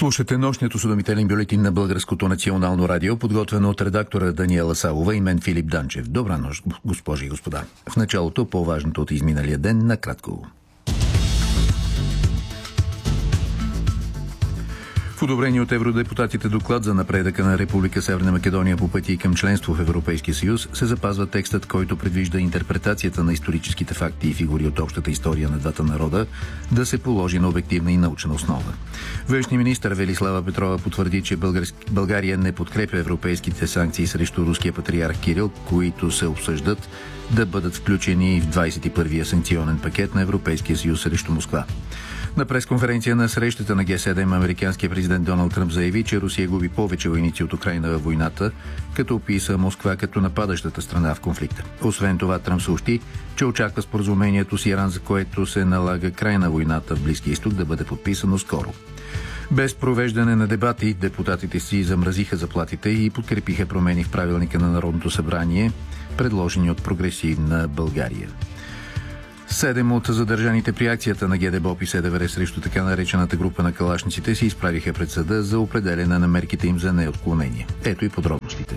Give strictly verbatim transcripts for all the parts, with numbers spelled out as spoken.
Слушате нощният осведомителен бюлетин на Българското национално радио, подготвено от редактора Даниела Савова и мен Филип Данчев. Добра нощ, госпожи и господа. В началото по-важното от изминалия ден накратко. В одобрение от евродепутатите доклад за напредъка на Република Северна Македония по пътя и към членство в Европейския съюз се запазва текстът, който предвижда интерпретацията на историческите факти и фигури от общата история на двата народа да се положи на обективна и научна основа. Външният министър Велислава Петрова потвърди, че България не подкрепя европейските санкции срещу руския патриарх Кирил, които се обсъждат да бъдат включени в двадесет и първия санкционен пакет на Европейския съюз срещу Москва. На пресконференция на срещата на Ге седем американският президент Доналд Тръмп заяви, че Русия губи повече войници от Украйна във войната, като описа Москва като нападащата страна в конфликта. Освен това, Тръмп съобщи, че очаква споразумението с Иран, за което се налага край на войната в Близкия изток, да бъде подписано скоро. Без провеждане на дебати, депутатите си замразиха заплатите и подкрепиха промени в правилника на Народното събрание, предложени от Прогресивна България. Седем от задържаните при акцията на ГДБОП и СДВР срещу така наречената група на калашниците се изправиха пред съда за определяне на мерките им за неотклонение. Ето и подробностите.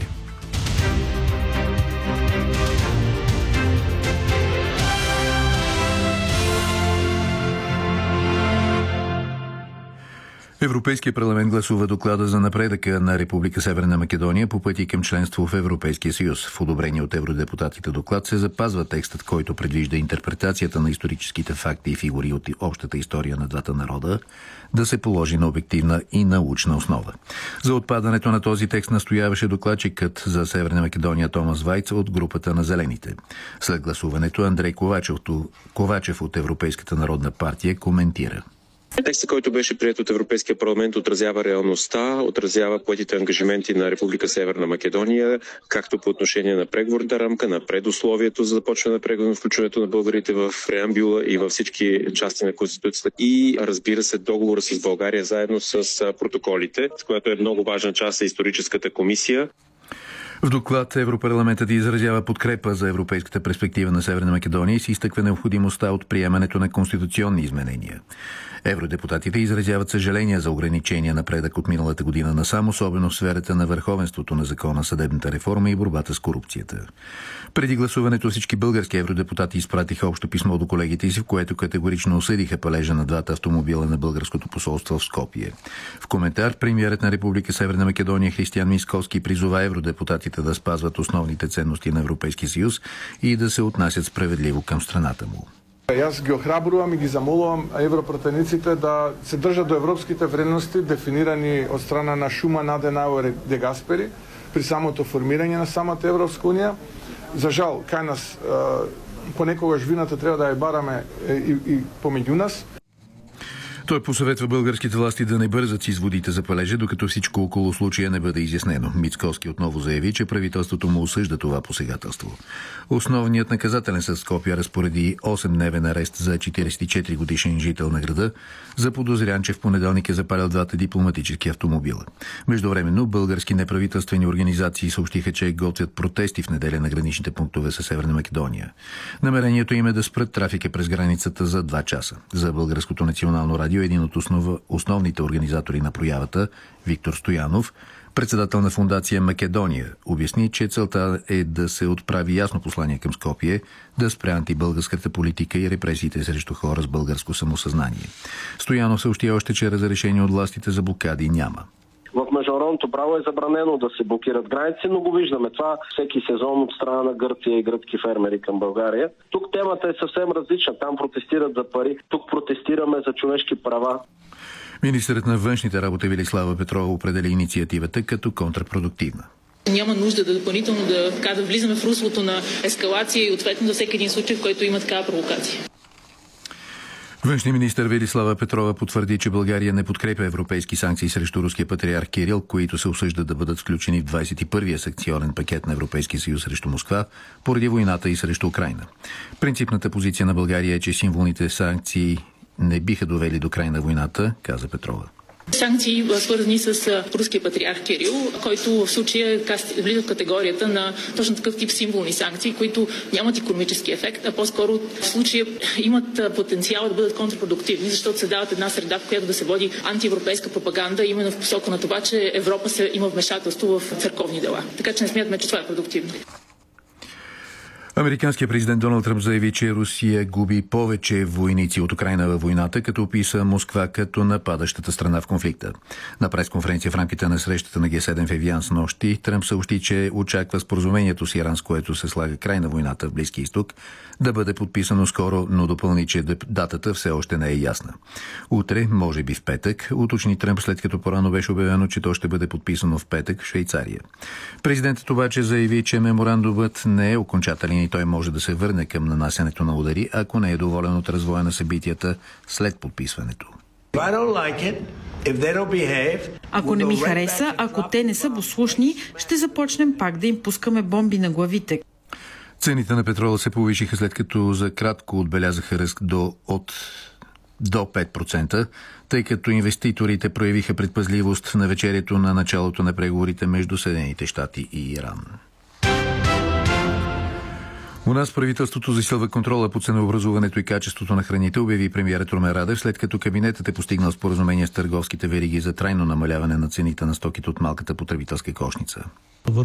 Европейския парламент гласува доклада за напредъка на Република Северна Македония по пътя към членство в Европейския съюз. В одобрение от евродепутатите доклад се запазва текстът, който предвижда интерпретацията на историческите факти и фигури от общата история на двата народа да се положи на обективна и научна основа. За отпадането на този текст настояваше докладчикът за Северна Македония Томас Вайц от групата на Зелените. След гласуването Андрей Ковачев, Ковачев от Европейската народна партия коментира. Текстът, който беше приет от Европейския парламент, отразява реалността, отразява поетите ангажименти на Република Северна Македония, както по отношение на преговорната рамка, на предусловието за започване на преговор на включването на българите в преамбюла и във всички части на Конституцията и, разбира се, договора с България заедно с протоколите, с което е много важна част на историческата комисия. В доклад Европарламентът изразява подкрепа за европейската перспектива на Северна Македония и се изтъква необходимостта от приемането на конституционни изменения. Евродепутатите изразяват съжаления за ограничения напредък от миналата година насам, особено в сферата на върховенството на закона, съдебната реформа и борбата с корупцията. Преди гласуването всички български евродепутати изпратиха общо писмо до колегите си, в което категорично осъдиха палежа на двата автомобила на българското посолство в Скопие. В коментар премиерът на Република Северна Македония Християн Мисковски призова евродепутатите да спазват основните ценности на Европейския съюз и да се отнасят справедливо към страната му. Јас ги охрабрувам и ги замолувам европратениците да се држат до европските вредности, дефинирани од страна на Шуман, Аденауер и Де Гаспери при самото формирање на самата Европска унија. За жал, кај нас понекогаш вината треба да ја бараме и, и помеѓу нас. Той посъветва българските власти да не бързат с изводите за палежа, докато всичко около случая не бъде изяснено. Мицкоски отново заяви, че правителството му осъжда това посегателство. Основният наказателен съд Скопие разпореди осемдневен арест за четиридесет и четири годишен жител на града, за подозрян, че в понеделник е запалял двата дипломатически автомобила. Междувременно български неправителствени организации съобщиха, че готвят протести в неделя на граничните пунктове със Северна Македония. Намерението им е да спрат трафика през границата за два часа. За Българското национално радио един от основ... основните организатори на проявата, Виктор Стоянов, председател на фондация Македония, обясни, че целта е да се отправи ясно послание към Скопие, да спре антибългарската политика и репресиите срещу хора с българско самосъзнание. Стоянов съобщи още, че разрешение от властите за блокади няма. В международното право е забранено да се блокират граници, но го виждаме това всеки сезон от страна на Гърция и гръцки фермери към България. Тук темата е съвсем различна. Там протестират за пари, тук протестираме за човешки права. Министърът на външните работи Велислава Петрова определи инициативата като контрпродуктивна. Няма нужда да допълнително да, да влизаме в руслото на ескалация и ответно за всеки един случай, в който има такава провокация. Външният министър Велислава Петрова потвърди, че България не подкрепя европейски санкции срещу руския патриарх Кирил, които се осъждат да бъдат включени в двадесет и първия санкционен пакет на Европейския съюз срещу Москва поради войната и срещу Украйна. Принципната позиция на България е, че символните санкции не биха довели до край на войната, каза Петрова. Санкции, свързани с руския патриарх Кирил, който в случая влиза в категорията на точно такъв тип символни санкции, които нямат икономически ефект, а по-скоро в случая имат потенциал да бъдат контрпродуктивни, защото се дават една среда, в която да се води антиевропейска пропаганда, именно в посока на това, че Европа се има вмешателство в църковни дела. Така че не смятаме, че това е продуктивно. Американският президент Доналд Тръмп заяви, че Русия губи повече войници от Украйна във войната, като описа Москва като нападащата страна в конфликта. На пресконференция в рамките на срещата на Г седем в Евиан с нощи, Тръмп съобщи, че очаква споразумението с Иран, с което се слага край на войната в Близкия изток, да бъде подписано скоро, но допълни, че датата все още не е ясна. Утре, може би в петък, уточни Тръмп, след като порано беше обявено, че то ще бъде подписано в петък в Швейцария. Президентът обаче заяви, че меморандумът не е окончателен и той може да се върне към нанасянето на удари, ако не е доволен от развоя на събитията след подписването. Ако не ми хареса, ако те не са послушни, ще започнем пак да им пускаме бомби на главите. Цените на петрола се повишиха, след като за кратко отбелязаха ръст до, от, до пет процента, тъй като инвеститорите проявиха предпазливост в навечерието на началото на преговорите между Съединените щати и Иран. У нас правителството засилва контрола по ценообразуването и качеството на храните, обяви премиерът Румен Радев, след като кабинетът е постигнал споразумение с търговските вериги за трайно намаляване на цените на стоките от малката потребителска кошница.